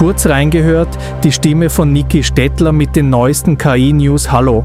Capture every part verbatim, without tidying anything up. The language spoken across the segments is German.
Kurz reingehört, die Stimme von Niki Stettler mit den neuesten K I-News. Hallo!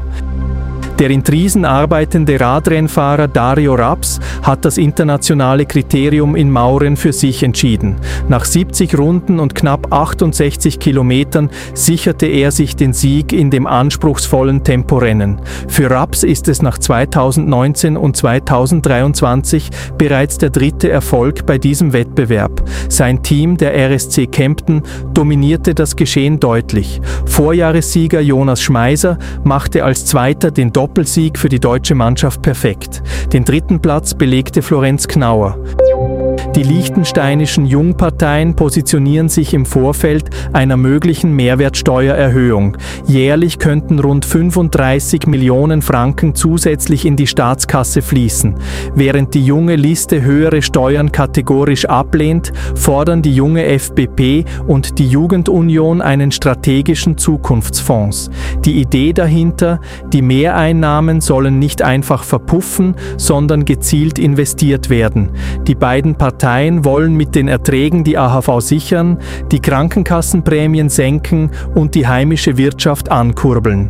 Der in Triesen arbeitende Radrennfahrer Dario Raps hat das internationale Kriterium in Mauren für sich entschieden. Nach siebzig Runden und knapp achtundsechzig Kilometern sicherte er sich den Sieg in dem anspruchsvollen Temporennen. Für Raps ist es nach zweitausendneunzehn und zweitausenddreiundzwanzig bereits der dritte Erfolg bei diesem Wettbewerb. Sein Team, der R S C Kempten, dominierte das Geschehen deutlich. Vorjahressieger Jonas Schmeiser machte als Zweiter den Doppelsieg für die deutsche Mannschaft perfekt. Den dritten Platz belegte Florenz Knauer. Die liechtensteinischen Jungparteien positionieren sich im Vorfeld einer möglichen Mehrwertsteuererhöhung. Jährlich könnten rund fünfunddreißig Millionen Franken zusätzlich in die Staatskasse fließen. Während die junge Liste höhere Steuern kategorisch ablehnt, fordern die junge F B P und die Jugendunion einen strategischen Zukunftsfonds. Die Idee dahinter: die Mehreinnahmen sollen nicht einfach verpuffen, sondern gezielt investiert werden. Die beiden Parteien wollen mit den Erträgen die A H V sichern, die Krankenkassenprämien senken und die heimische Wirtschaft ankurbeln.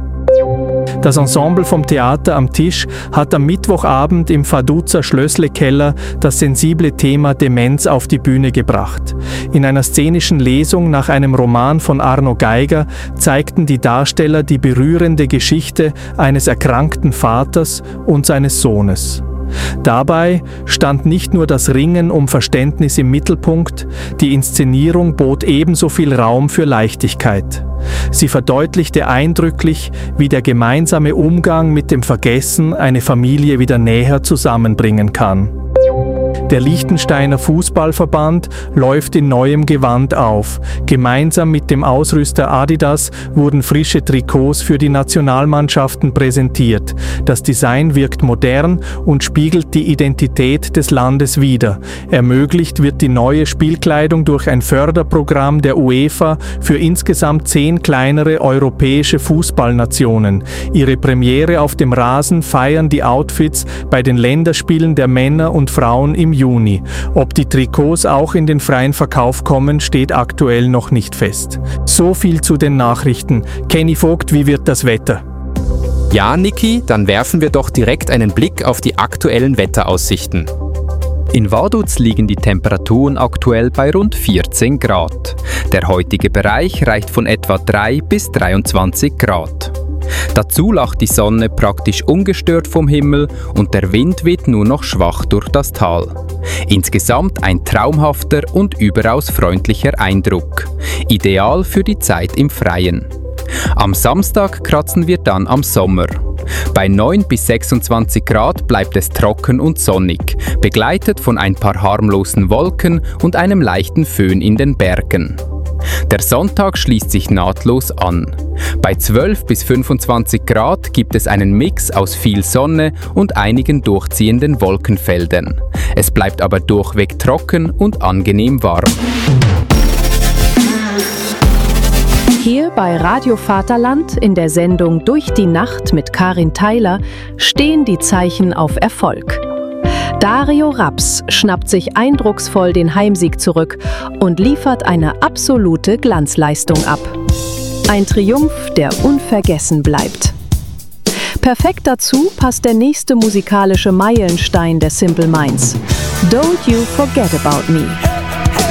Das Ensemble vom Theater am Tisch hat am Mittwochabend im Faduzer Schlössle-Keller das sensible Thema Demenz auf die Bühne gebracht. In einer szenischen Lesung nach einem Roman von Arno Geiger zeigten die Darsteller die berührende Geschichte eines erkrankten Vaters und seines Sohnes. Dabei stand nicht nur das Ringen um Verständnis im Mittelpunkt, die Inszenierung bot ebenso viel Raum für Leichtigkeit. Sie verdeutlichte eindrücklich, wie der gemeinsame Umgang mit dem Vergessen eine Familie wieder näher zusammenbringen kann. Der Liechtensteiner Fußballverband läuft in neuem Gewand auf. Gemeinsam mit dem Ausrüster Adidas wurden frische Trikots für die Nationalmannschaften präsentiert. Das Design wirkt modern und spiegelt die Identität des Landes wider. Ermöglicht wird die neue Spielkleidung durch ein Förderprogramm der UEFA für insgesamt zehn kleinere europäische Fußballnationen. Ihre Premiere auf dem Rasen feiern die Outfits bei den Länderspielen der Männer und Frauen im Juni. Ob die Trikots auch in den freien Verkauf kommen, steht aktuell noch nicht fest. So viel zu den Nachrichten. Kenny Vogt, wie wird das Wetter? Ja, Niki, dann werfen wir doch direkt einen Blick auf die aktuellen Wetteraussichten. In Vaduz liegen die Temperaturen aktuell bei rund vierzehn Grad. Der heutige Bereich reicht von etwa drei bis dreiundzwanzig Grad. Dazu lacht die Sonne praktisch ungestört vom Himmel und der Wind weht nur noch schwach durch das Tal. Insgesamt ein traumhafter und überaus freundlicher Eindruck. Ideal für die Zeit im Freien. Am Samstag kratzen wir dann am Sommer. Bei neun bis sechsundzwanzig Grad bleibt es trocken und sonnig, begleitet von ein paar harmlosen Wolken und einem leichten Föhn in den Bergen. Der Sonntag schließt sich nahtlos an. Bei zwölf bis fünfundzwanzig Grad gibt es einen Mix aus viel Sonne und einigen durchziehenden Wolkenfeldern. Es bleibt aber durchweg trocken und angenehm warm. Hier bei Radio Vaterland in der Sendung Durch die Nacht mit Karin Theiler stehen die Zeichen auf Erfolg. Dario Raps schnappt sich eindrucksvoll den Heimsieg zurück und liefert eine absolute Glanzleistung ab. Ein Triumph, der unvergessen bleibt. Perfekt dazu passt der nächste musikalische Meilenstein der Simple Minds. Don't You Forget About Me.